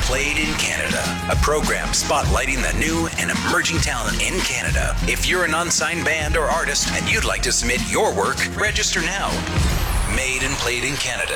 Played in Canada, a program spotlighting the new and emerging talent in Canada. If you're an unsigned band or artist and you'd like to submit your work, register now. Made and Played in Canada.